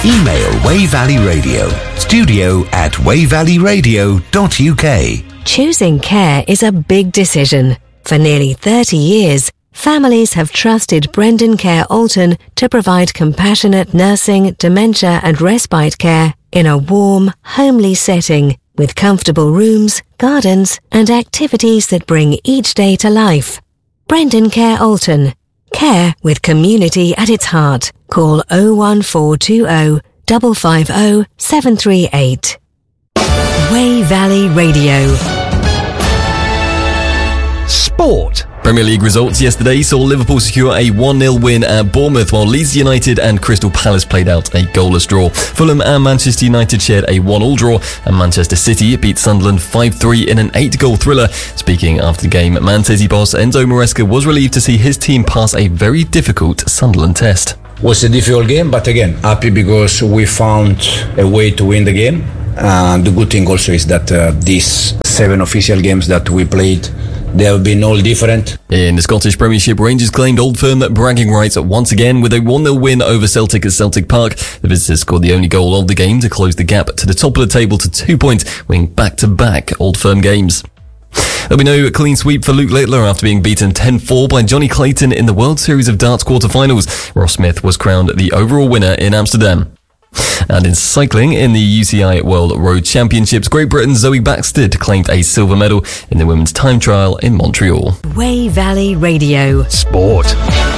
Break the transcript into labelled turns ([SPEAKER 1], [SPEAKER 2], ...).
[SPEAKER 1] Email Wey Valley Radio, studio@weyvalleyradio.uk.
[SPEAKER 2] Choosing care is a big decision. For nearly 30 years, families have trusted Brendan Care Alton to provide compassionate nursing, dementia and respite care in a warm, homely setting with comfortable rooms, gardens and activities that bring each day to life. Brendan Care Alton. Care with community at its heart. Call 01420 550 738. Wey Valley Radio.
[SPEAKER 3] Sport.
[SPEAKER 4] Premier League results yesterday saw Liverpool secure a 1-0 win at Bournemouth, while Leeds United and Crystal Palace played out a goalless draw. Fulham and Manchester United shared a 1-1 draw, and Manchester City beat Sunderland 5-3 in an 8-goal thriller. Speaking after the game, Man City boss Enzo Maresca was relieved to see his team pass a very difficult Sunderland test.
[SPEAKER 5] Was a difficult game, but again, happy because we found a way to win the game. The good thing also is that these 7 official games that we played, they have been all different.
[SPEAKER 4] In the Scottish Premiership, Rangers claimed Old Firm bragging rights once again with a 1-0 win over Celtic at Celtic Park. The visitors scored the only goal of the game to close the gap to the top of the table to 2 points, winning back-to-back Old Firm games. There'll be no clean sweep for Luke Littler after being beaten 10-4 by Johnny Clayton in the World Series of Darts quarterfinals. Ross Smith was crowned the overall winner in Amsterdam. And in cycling, in the UCI World Road Championships, Great Britain's Zoe Backstead claimed a silver medal in the women's time trial in Montreal.
[SPEAKER 2] Wey Valley Radio.
[SPEAKER 3] Sport.